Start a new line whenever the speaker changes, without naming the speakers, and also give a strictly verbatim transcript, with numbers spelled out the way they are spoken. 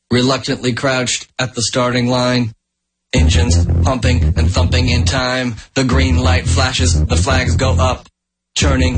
reluctantly crouched at the starting line. Engines pumping and thumping in time. The green light flashes, the flags go up, churning